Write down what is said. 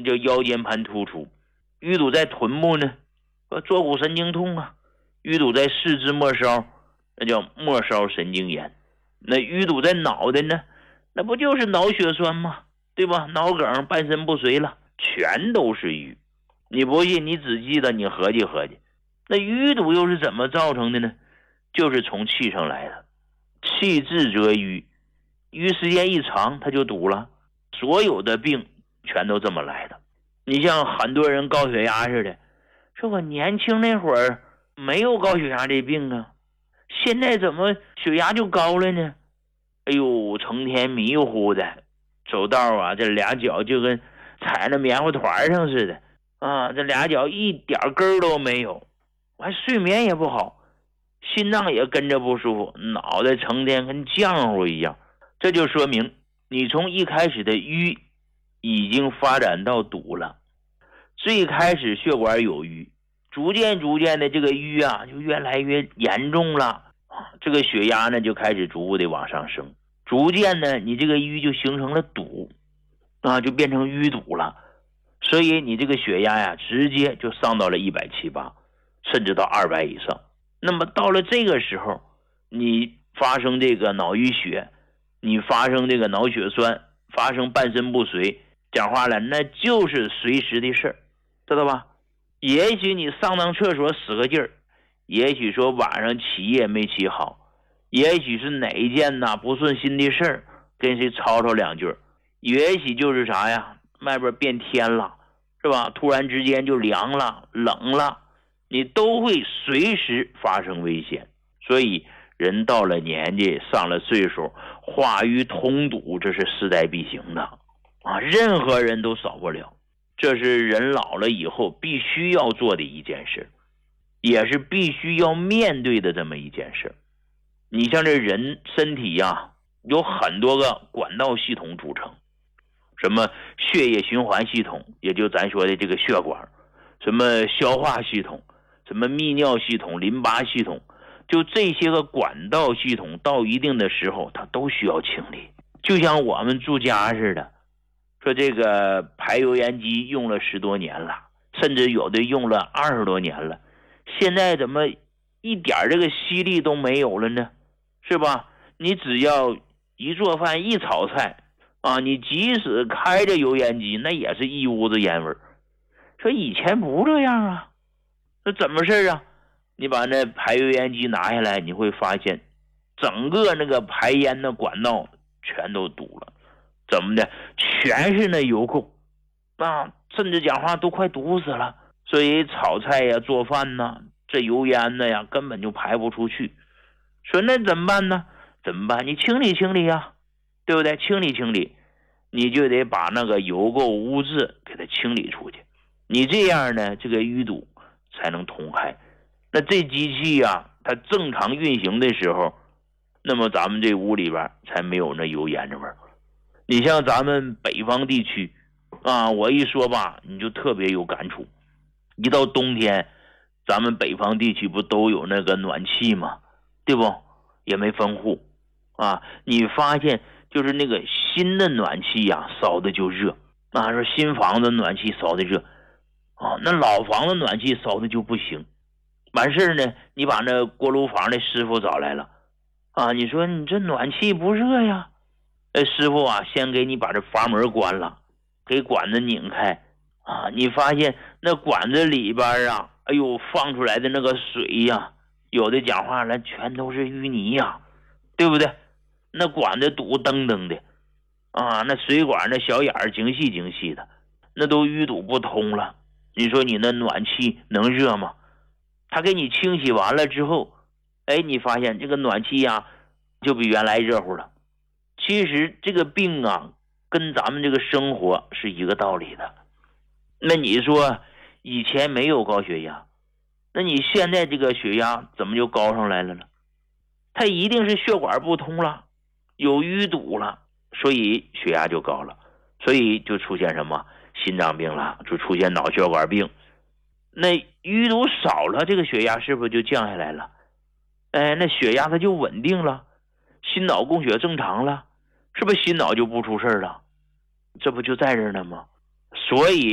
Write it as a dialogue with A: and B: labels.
A: 叫腰间盘突出；淤堵在臀部呢，坐骨神经痛啊；淤堵在四肢末梢，那叫末梢神经炎；那淤堵在脑袋呢，那不就是脑血栓吗？对吧？脑梗、半身不遂了，全都是瘀。你不信，你只记得你合计合计，那淤堵又是怎么造成的呢？就是从气上来的，气滞则瘀，瘀时间一长它就堵了。所有的病全都这么来的。你像很多人高血压似的，说我年轻那会儿没有高血压这病啊，现在怎么血压就高了呢？哎呦，成天迷糊的，走道啊，这俩脚就跟踩在棉花团上似的啊，这俩脚一点根都没有，还睡眠也不好，心脏也跟着不舒服，脑袋成天跟浆糊一样。这就说明你从一开始的瘀已经发展到堵了。最开始血管有瘀，逐渐的这个瘀啊就越来越严重了，这个血压呢就开始逐步的往上升，逐渐呢你这个瘀就形成了堵啊，就变成淤堵了。所以你这个血压呀直接就上到了170-180，甚至到200以上。那么到了这个时候，你发生这个脑淤血，你发生这个脑血栓，发生半身不遂，讲话了那就是随时的事儿，知道吧？也许你上趟厕所使个劲儿，也许说晚上起夜没起好，也许是哪一件不顺心的事儿跟谁吵两句，也许就是啥呀，外边变天了，是吧？突然之间就凉了冷了，你都会随时发生危险。所以人到了年纪上了岁数，化瘀通堵这是势在必行的啊，任何人都少不了。这是人老了以后必须要做的一件事，也是必须要面对的这么一件事。你像这人身体有很多个管道系统组成，什么血液循环系统，也就咱说的这个血管，什么消化系统，什么泌尿系统、淋巴系统，就这些个管道系统到一定的时候它都需要清理。就像我们住家似的，说这个排油烟机用了10多年了，甚至有的用了20多年了，现在怎么一点这个吸力都没有了呢？是吧？你只要一做饭一炒菜你即使开着油烟机，那也是一屋子烟味儿。说以前不这样啊，这怎么事啊？你把那排油烟机拿下来，你会发现整个那个排烟的管道全都堵了。怎么的？全是那油垢甚至讲话都快堵死了。所以炒菜呀、做饭这油烟根本就排不出去。说那怎么办呢？怎么办？你清理清理对不对？清理清理，你就得把那个油垢污渍给它清理出去。你这样呢，这个淤堵才能通开。那这机器它正常运行的时候，那么咱们这屋里边才没有那油烟的味儿。你像咱们北方地区我一说吧，你就特别有感触。一到冬天，咱们北方地区不都有那个暖气吗？对不？也没分户你发现就是那个新的暖气烧的就热说新房子暖气烧的热那老房子暖气烧的就不行。完事呢，你把那锅炉房的师傅找来了你说你这暖气不热呀？师傅先给你把这阀门关了，给管子拧开你发现那管子里边哎呦放出来的那个水有的讲话了全都是淤泥对不对？那管子堵登登的那水管那小眼儿精细的，那都淤堵不通了。你说你那暖气能热吗？他给你清洗完了之后，你发现这个暖气就比原来热乎了。其实这个病跟咱们这个生活是一个道理的。那你说以前没有高血压，那你现在这个血压怎么就高上来了呢？它一定是血管不通了，有淤堵了，所以血压就高了，所以就出现什么心脏病了，就出现脑血管病。那淤堵少了，这个血压是不是就降下来了？那血压它就稳定了，心脑供血正常了，是不是心脑就不出事了？这不就在这儿呢吗？所以